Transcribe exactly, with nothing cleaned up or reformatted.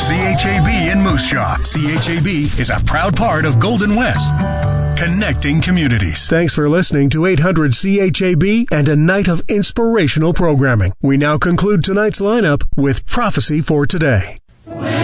C H A B in Moose Jaw. C H A B is a proud part of Golden West, connecting communities. Thanks for listening to eight hundred C H A B and a night of inspirational programming. We now conclude tonight's lineup with Prophecy for Today.